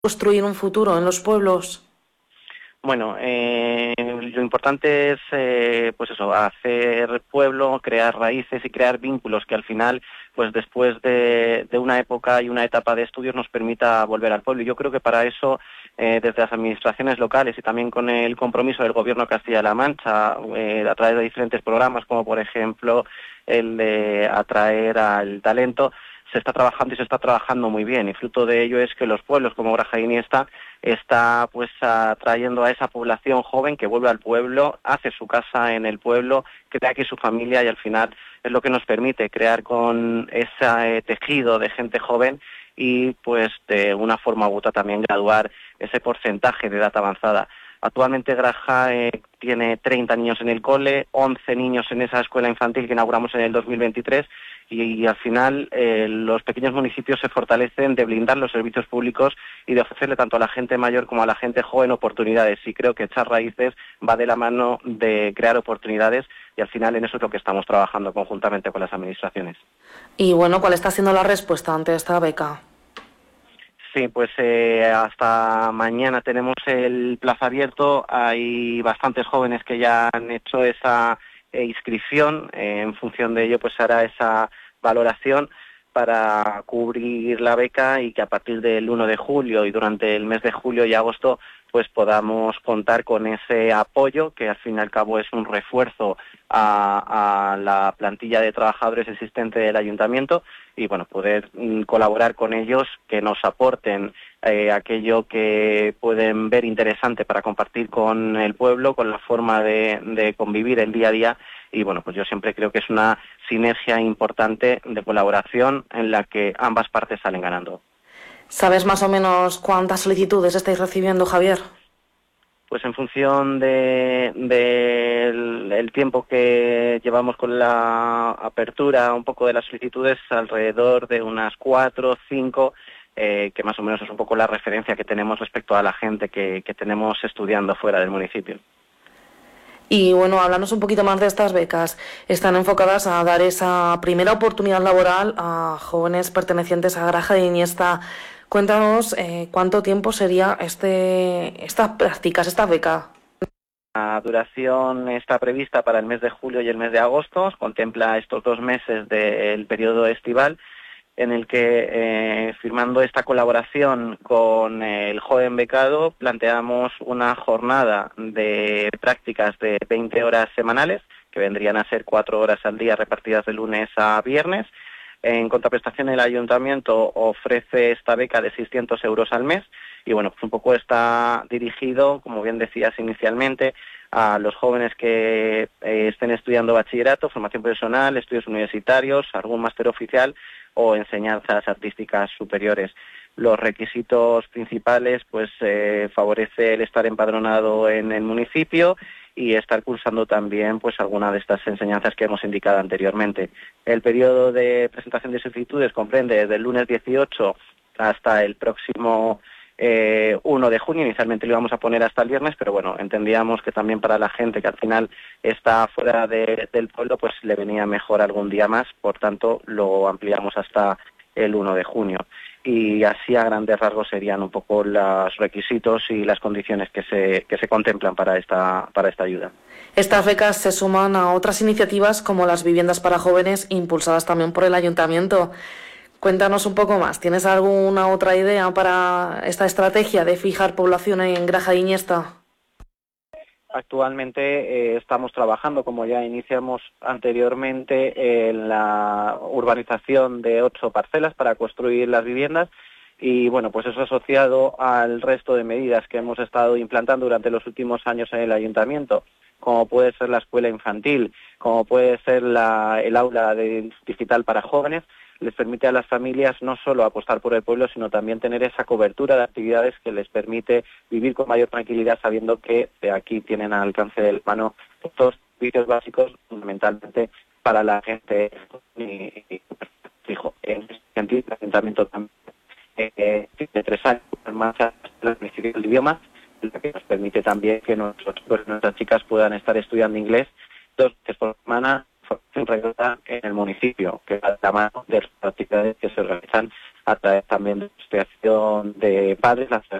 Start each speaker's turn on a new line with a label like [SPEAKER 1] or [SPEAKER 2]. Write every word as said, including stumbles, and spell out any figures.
[SPEAKER 1] construir un futuro en los pueblos?
[SPEAKER 2] Bueno, eh, lo importante es, eh, pues eso, hacer pueblo, crear raíces y crear vínculos que al final, pues después de, de una época y una etapa de estudios nos permita volver al pueblo. Y yo creo que para eso, eh, desde las administraciones locales y también con el compromiso del Gobierno de Castilla-La Mancha, eh, a través de diferentes programas, como por ejemplo el de atraer al talento, se está trabajando y se está trabajando muy bien, y fruto de ello es que los pueblos como Graja de Iniesta está pues atrayendo a esa población joven que vuelve al pueblo, hace su casa en el pueblo, crea aquí su familia, y al final es lo que nos permite crear con ese eh, tejido de gente joven y pues de una forma u otra también graduar ese porcentaje de edad avanzada. Actualmente Graja eh, tiene treinta niños en el cole, once niños en esa escuela infantil que inauguramos en el dos mil veintitrés, y, y al final eh, los pequeños municipios se fortalecen de blindar los servicios públicos y de ofrecerle tanto a la gente mayor como a la gente joven oportunidades. Y creo que echar raíces va de la mano de crear oportunidades, y al final en eso es lo que estamos trabajando conjuntamente con las administraciones.
[SPEAKER 1] Y bueno, ¿cuál está siendo la respuesta ante esta beca?
[SPEAKER 2] Sí, pues eh, hasta mañana tenemos el plazo abierto. Hay bastantes jóvenes que ya han hecho esa eh, inscripción. Eh, en función de ello, pues hará esa valoración para cubrir la beca, y que a partir del uno de julio y durante el mes de julio y agosto pues podamos contar con ese apoyo, que al fin y al cabo es un refuerzo a, a la plantilla de trabajadores existente del ayuntamiento, y bueno, poder mm, colaborar con ellos, que nos aporten eh, aquello que pueden ver interesante para compartir con el pueblo, con la forma de, de convivir el día a día. Y bueno, pues yo siempre creo que es una sinergia importante de colaboración en la que ambas partes salen ganando.
[SPEAKER 1] ¿Sabes más o menos cuántas solicitudes estáis recibiendo, Javier?
[SPEAKER 2] Pues en función de, de el, el tiempo que llevamos con la apertura un poco de las solicitudes, alrededor de unas cuatro o cinco, eh, que más o menos es un poco la referencia que tenemos respecto a la gente que, que tenemos estudiando fuera del municipio.
[SPEAKER 1] Y bueno, háblanos un poquito más de estas becas. Están enfocadas a dar esa primera oportunidad laboral a jóvenes pertenecientes a Graja de Iniesta. Cuéntanos eh, cuánto tiempo sería este, estas prácticas, esta beca.
[SPEAKER 2] La duración está prevista para el mes de julio y el mes de agosto. Contempla estos dos meses del periodo estival, en el que, eh, firmando esta colaboración con el joven becado, planteamos una jornada de prácticas de veinte horas semanales, que vendrían a ser cuatro horas al día repartidas de lunes a viernes. En contraprestación, el ayuntamiento ofrece esta beca de seiscientos euros al mes, y bueno, pues un poco está dirigido, como bien decías inicialmente, a los jóvenes que eh, estén estudiando bachillerato, formación profesional, estudios universitarios, algún máster oficial o enseñanzas artísticas superiores. Los requisitos principales, pues eh, favorece el estar empadronado en el municipio y estar cursando también pues alguna de estas enseñanzas que hemos indicado anteriormente. El periodo de presentación de solicitudes comprende desde el lunes dieciocho hasta el próximo eh, uno de junio. Inicialmente lo íbamos a poner hasta el viernes, pero bueno, entendíamos que también para la gente que al final está fuera de, del pueblo, pues le venía mejor algún día más, por tanto lo ampliamos hasta el uno de junio. Y así a grandes rasgos serían un poco los requisitos y las condiciones que se, que se contemplan para esta, para esta ayuda.
[SPEAKER 1] Estas becas se suman a otras iniciativas como las viviendas para jóvenes, impulsadas también por el ayuntamiento. Cuéntanos un poco más. ¿Tienes alguna otra idea para esta estrategia de fijar población en Graja de Iniesta?
[SPEAKER 2] Actualmente eh, estamos trabajando, como ya iniciamos anteriormente, en la urbanización de ocho parcelas para construir las viviendas, y bueno, pues eso asociado al resto de medidas que hemos estado implantando durante los últimos años en el ayuntamiento, como puede ser la escuela infantil, como puede ser la, el aula de, digital para jóvenes, les permite a las familias no solo apostar por el pueblo, sino también tener esa cobertura de actividades que les permite vivir con mayor tranquilidad, sabiendo que de aquí tienen al alcance de la mano estos servicios básicos, fundamentalmente para la gente. Y, y, fijo, en ese sentido, el ayuntamiento también eh, de tres años en marcha la Ministerio del Idioma, la que nos permite también que nuestros chicos y nuestras chicas puedan estar estudiando inglés dos veces por semana en el municipio, que va de la mano de las actividades que se realizan a través también de la Asociación de Padres, la